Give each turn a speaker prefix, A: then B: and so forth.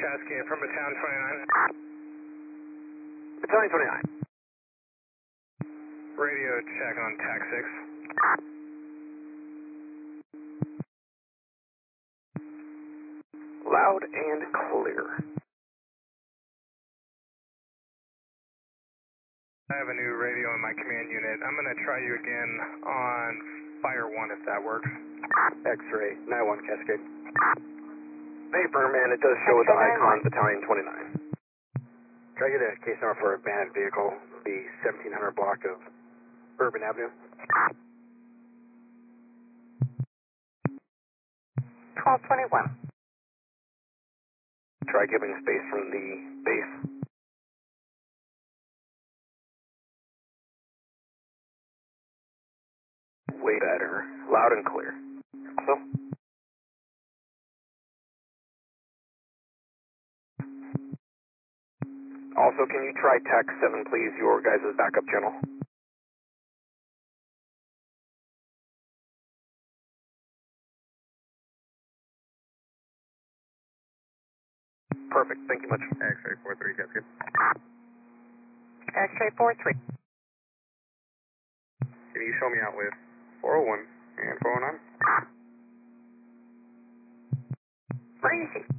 A: Cascade from Battalion 29.
B: Battalion 29.
A: Radio check on TAC 6.
B: Loud and clear.
A: I have a new radio in my command unit. I'm going to try you again on Fire 1 if that works.
B: X-ray, 91 Cascade. Paper, man, it does show with the icon Battalion 29. Try to get a case number for a abandoned vehicle, the 1700 block of Urban Avenue.
C: 1221.
B: Try giving space from the base. Way better. Loud and clear. So. Also, can you try TAC 7, please, your guys' backup channel? Perfect, thank you much.
A: X-ray 43 Cascade.
C: X-ray 43.
A: Can you show me out with 401 and 409?
C: Breezy.